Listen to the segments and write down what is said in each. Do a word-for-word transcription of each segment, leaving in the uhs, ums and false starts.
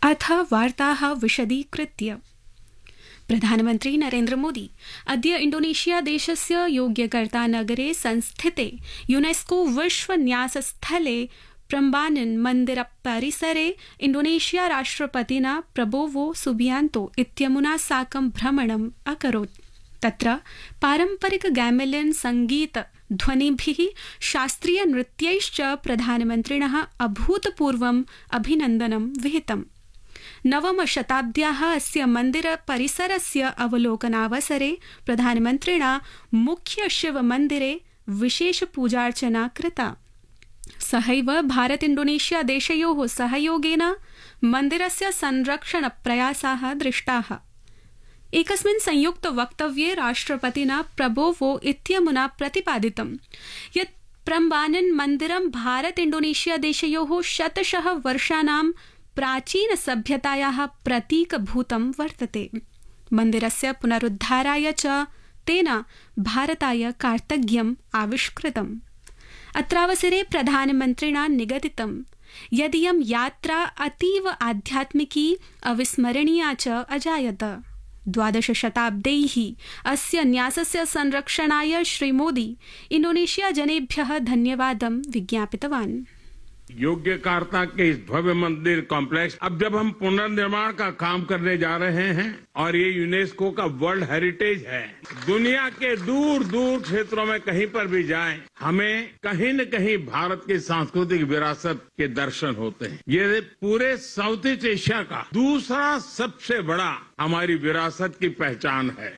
अथ वार्ताः विशदीकृत्य। प्रधानमन्त्री नरेन्द्र मोदी अद्य इंडोनेशिया देशस्य योग्यकर्ता नगरे संस्थिते यूनेस्को विश्व न्यासस्थले प्रम्बानन मन्दिर परिसरे इंडोनेशिया राष्ट्रपतिना प्रबोवो सुबियांतो इत्यमुना साकं भ्रमणम् अकरोत्। तत्र पारम्परिक गैमेलियन संगीत ध्वनिभिः शास्त्रीय नृत्यैश्च प्रधानमन्त्रिणः अभूतपूर्वम् अभिनन्दनं विहितम्। नवम शताब्द्याः अस्य मन्दिर परिसरस्य अवलोकनावसरे प्रधानमन्त्रिणा मुख्य शिव मन्दिरे विशेष पूजार्चना कृता। सहैव भारत इंडोनेशिया देशयोः सहयोगेन मन्दिरस्य संरक्षण प्रयासाः दृष्टाः। एकस्मिन् संयुक्त वक्तव्ये राष्ट्रपतिना प्रबोवो इत्यमुना प्रतिपादितं यत् प्रम्बानन मन्दिरं भारत इंडोनेशिया देशयोः शतशः वर्षाणां प्राचीन सभ्यतायाः प्रतीकभूतं वर्तते। मन्दिरस्य पुनरुद्धाराय च तेन भारताय कार्तज्ञम् आविष्कृतम्। अत्रावसरे प्रधानमन्त्रिणा निगदितं यदियं यात्रा अतीव आध्यात्मिकी अविस्मरणीया च अजायत। द्वादश शताब्दैः अस्य न्यासस्य संरक्षणाय श्रीमोदी इंडोनेशिया जनेभ्यः धन्यवादं विज्ञापितवान्। योग्यकर्ता के इस भव्य मंदिर कॉम्प्लेक्स अब जब हम पुनर्निर्माण का काम करने जा रहे हैं और ये यूनेस्को का वर्ल्ड हेरिटेज है, दुनिया के दूर दूर क्षेत्रों में कहीं पर भी जाएं, हमें कहीं न कहीं भारत की सांस्कृतिक विरासत के दर्शन होते हैं। ये पूरे साउथ ईस्ट एशिया का दूसरा सबसे बड़ा हमारी विरासत की पहचान है।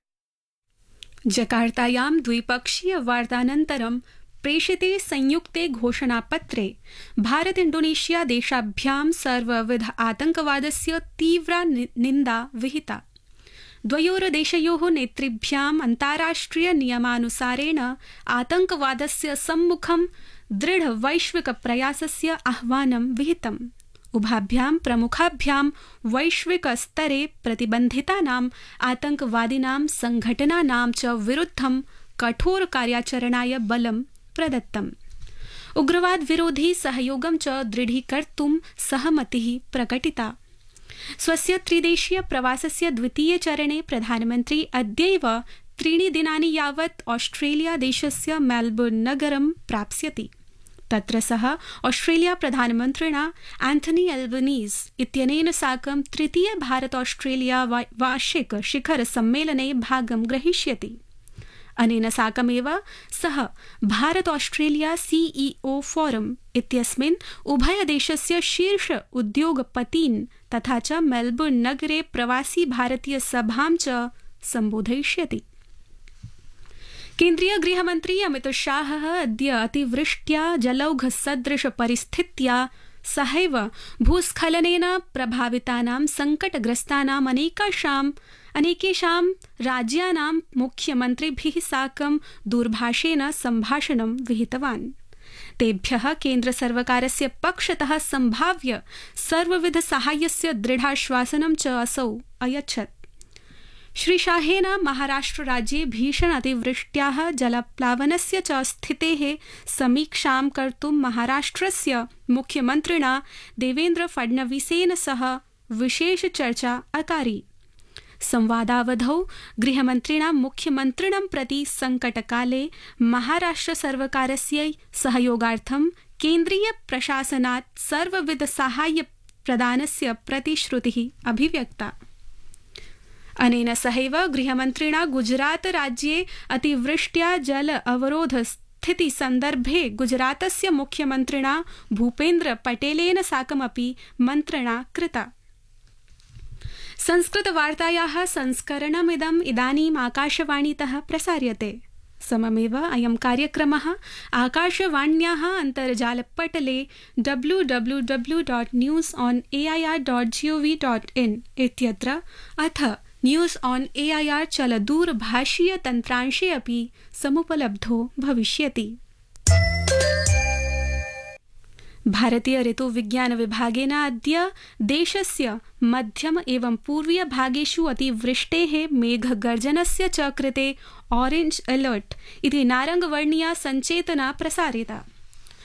जकार्तायां द्विपक्षीय वार्तानन्तरं प्रेषिते संयुक्ते घोषणापत्रे भारत इंडोनेशिया देशाभ्यां सर्वविध आतंकवादस्य तीव्रा निन्दा विहिता। द्वयोर्देशयोः नेतृभ्याम् अन्ताराष्ट्रिय नियमानुसारेण आतंकवादस्य सम्मुखं दृढ वैश्विक प्रयासस्य आह्वानं विहितम्। उभाभ्यां प्रमुखाभ्यां वैश्विक स्तरे प्रतिबन्धितानां आतंकवादिनां संघटनानां च विरुद्धं कठोर कार्याचरणाय बलं प्रदत्तम्। उग्रवाद विरोधी सहयोगं च दृढीकर्तुं सहमतिः प्रकटिता। स्वस्य त्रिदेशीय प्रवासस्य द्वितीये चरणे प्रधानमन्त्री अद्यैव त्रीणि दिनानि यावत् ऑस्ट्रेलिया देशस्य मेलबोर्न नगरं प्राप्स्यति। तत्र सः ऑस्ट्रेलिया प्रधानमन्त्रिणा एंथनी एल्बनीज इत्यनेन साकं तृतीय भारत ऑस्ट्रेलिया वार्षिक शिखर सम्मेलने भागं ग्रहीष्यति। अनेन साकमेव सः भारत ऑस्ट्रेलिया सीईओ फोरम इत्यस्मिन् उभयदेशस्य शीर्ष उद्योगपतीन् तथा च मेलबोर्न नगरे प्रवासी भारतीय सभां च सम्बोधयिष्यति। केन्द्रीय गृहमन्त्री अमित शाहः अद्य अतिवृष्ट्या जलौघ सदृश परिस्थित्या सहैव भूस्खलनेन प्रभावितानां संकटग्रस्तानाम् अनेकाशाम् अनेकेषां राज्यानां मुख्यमन्त्रिभिः साकं दूरभाषेण सम्भाषणं विहितवान्। तेभ्यः केन्द्रसर्वकारस्य पक्षतः सम्भाव्य सर्वविध साहाय्यस्य दृढाश्वासनं च असौ अयच्छत्। श्री शाहेन महाराष्ट्र राज्ये भीषण अतिवृष्ट्याः जलप्लावनस्य च स्थितेः समीक्षां कर्तुं महाराष्ट्रस्य मुख्यमन्त्रिणा देवेन्द्र फडणवीसेन सह विशेष चर्चा अकारी। संवादावधौ गृहमन्त्रिणा मुख्यमन्त्रिणं प्रति संकटकाले महाराष्ट्र सर्वकारस्य सहयोगार्थं केन्द्रीय प्रशासनात् सर्वविध साहाय्य प्रदानस्य प्रतिश्रुतिः अभिव्यक्ता। अनेन सहैव गृहमन्त्रिणा गुजरात राज्ये अतिवृष्ट्या जल अवरोध स्थिति सन्दर्भे गुजरातस्य मुख्यमन्त्रिणा भूपेन्द्र पटेलेन साकमपि मन्त्रणा कृता। संस्कृत वार्तायाः संस्करणमिदम् इदानीम् आकाशवाणीतः प्रसार्यते। सममेव अयं कार्यक्रमः आकाशवाण्याः अन्तर्जालपटले W W W dot news on A I R dot G O V dot in इत्यत्र अथ news on A I R चलदूरभाषीय तन्त्रांशे अपि समुपलब्धो भविष्यति। भारतीय ऋतुविज्ञान विभागेन अद्य देशस्य मध्यम एवं पूर्वीय भागेषु अतिवृष्टेः मेघगर्जनस्य च कृते ऑरेंज अलर्ट इति नारंगवर्णीया संचेतना प्रसारिता।